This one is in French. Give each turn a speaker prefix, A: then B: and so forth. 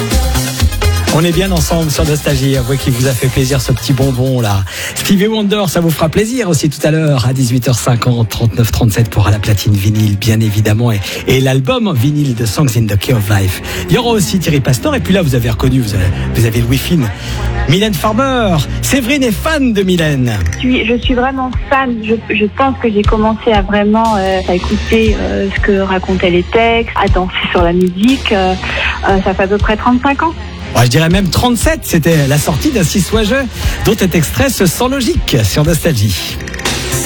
A: On est bien ensemble sur Nostalgie. Avouez qu'il vous a fait plaisir ce petit bonbon là. Stevie Wonder, ça vous fera plaisir aussi tout à l'heure à 18h50, 39-37 pour la platine vinyle bien évidemment et l'album vinyle de Songs in the Key of Life. Il y aura aussi Thierry Pastor et puis là vous avez reconnu, vous avez Louis Fine. Mylène Farmer, Séverine est fan de Mylène.
B: Je suis vraiment fan. Je pense que j'ai commencé à vraiment à écouter ce que racontaient les textes, à danser sur la musique. Ça fait à peu près 35 ans.
A: Ouais, je dirais même 37, c'était la sortie d'Assis Sois-je, dont est extrait ce Sans Logique sur Nostalgie.